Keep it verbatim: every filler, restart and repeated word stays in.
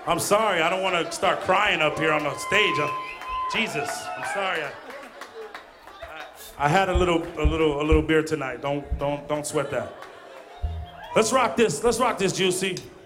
I'm sorry. I don't want to start crying up here on the stage. Uh, Jesus, I'm sorry. I, I, I had a little, a little, a little beer tonight. Don't, don't, don't sweat that. Let's rock this. Let's rock this, Juicy.